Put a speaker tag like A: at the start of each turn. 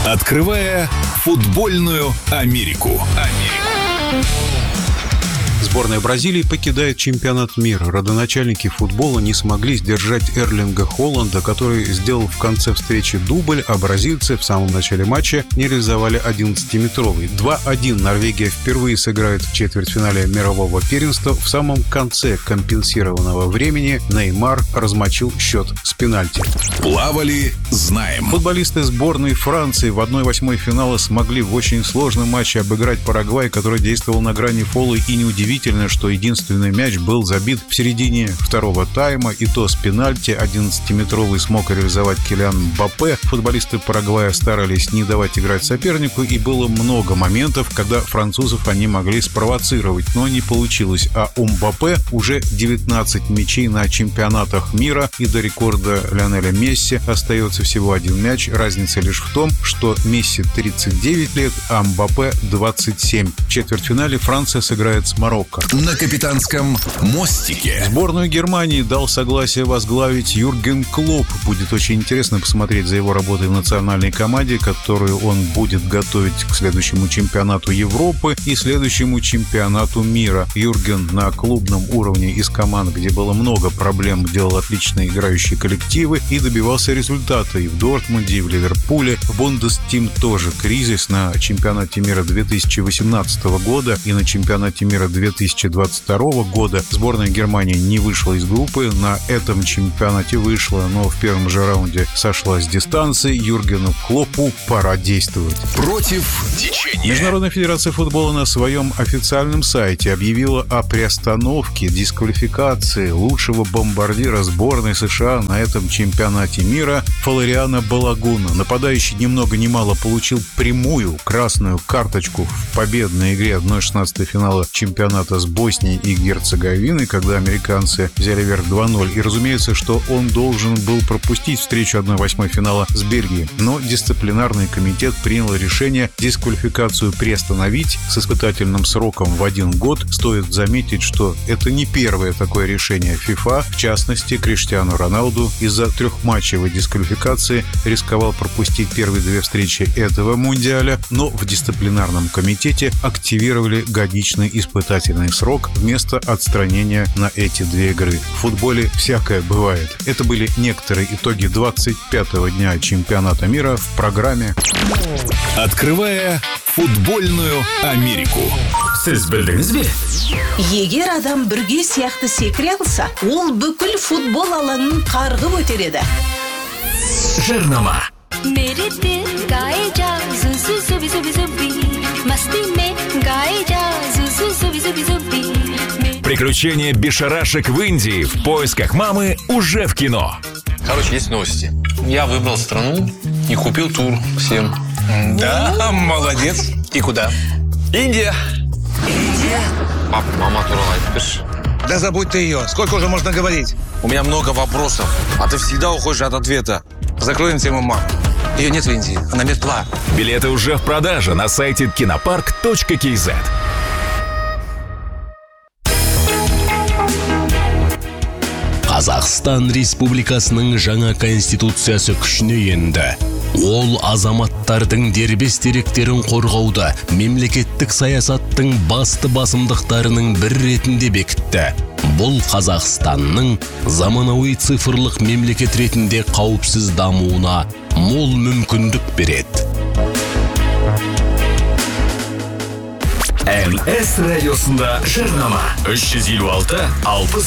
A: Открывая футбольную Америку.
B: Сборная Бразилии покидает чемпионат мира. Родоначальники футбола не смогли сдержать Эрлинга Холланда, который сделал в конце встречи дубль, а бразильцы в самом начале матча не реализовали 11-метровый. 2-1 Норвегия впервые сыграет в четвертьфинале мирового первенства. В самом конце компенсированного времени Неймар размочил счет с пенальти.
A: Плавали, знаем.
B: Футболисты сборной Франции в 1/8 финала смогли в очень сложном матче обыграть Парагвай, который действовал на грани фола, и неудивительно, что единственный мяч был забит в середине второго тайма, и то с пенальти. 11-метровый смог реализовать Килиан Мбаппе. Футболисты Парагвая старались не давать играть сопернику, и было много моментов, когда французов они могли спровоцировать, но не получилось. А у Мбаппе уже 19 мячей на чемпионатах мира, и до рекорда Лионеля Месси остается всего один мяч. Разница лишь в том, что Месси 39 лет, а Мбаппе 27. В четвертьфинале Франция сыграет с Марокко.
A: На капитанском мостике.
B: Сборную Германии дал согласие возглавить Юрген Клопп. Будет очень интересно посмотреть за его работой в национальной команде, которую он будет готовить к следующему чемпионату Европы и следующему чемпионату мира. Юрген на клубном уровне из команд, где было много проблем, делал отличные играющие коллективы и добивался результата и в Дортмунде, и в Ливерпуле. В Бундестим тоже кризис. На чемпионате мира 2018 года и на чемпионате мира 2022 года сборная Германии не вышла из группы. На этом чемпионате вышла, но в первом же раунде сошла с дистанции. Юргену Клоппу пора действовать.
A: Против течения.
B: Международная федерация футбола на своем официальном сайте объявила о приостановке дисквалификации лучшего бомбардира сборной США на этом чемпионате мира Фалериана Балагуна. Нападающий ни много ни мало получил прямую красную карточку в победной игре 1/16 финала чемпионата с Боснией и Герцеговиной, когда американцы взяли верх 2-0. И разумеется, что он должен был пропустить встречу 1/8 финала с Бельгией. Но дисциплинарный комитет принял решение дисквалификацию приостановить с испытательным сроком в 1 год. Стоит заметить, что это не первое такое решение ФИФА. В частности, Криштиану Роналду из-за трехматчевой дисквалификации рисковал пропустить первые 2 встречи этого мундиаля, но в дисциплинарном комитете активировали годичный испытательный срок вместо отстранения на эти 2 игры. В футболе всякое бывает. Это были некоторые итоги 25-го дня чемпионата мира в программе
A: Открывая футбольную Америку.
C: Сіз білдіңіз бе?
D: Егер адам бірге сияқты секіре алса, ол бүкіл футбол алаңын қарғып өтереді.
C: Жарнама.
E: मेरे दिल गाए जा जुजु जुबी जुबी जुबी मस्ती में गाए जा जुजु जुबी जुबी जुबी.
C: Приключения бешарашек в Индии в поисках мамы уже в кино.
F: Короче, есть новости. Я выбрал страну и купил тур всем.
G: Да, молодец. И куда?
F: Индия.
G: Индия?
F: Пап, мама турала, пишешь?
G: Да забудь ты ее. Сколько уже можно говорить?
F: У меня много вопросов, а ты всегда уходишь от ответа.
G: Закроем тему мам. Ее нет в Индии, она мертва.
C: Билеты уже в продаже на сайте kinopark.kz.
H: Қазақстан Республикасының жаңа конституциясы күшіне енді. Ол азаматтардың дербес деректерін қорғауда мемлекеттік саясаттың басты басымдықтарының бір ретінде бекітті. Бұл Қазақстанның заманауи цифрлық мемлекет ретінде қауіпсіз дамуына мол мүмкіндік береді.
C: МС радиосында жарнама 356 60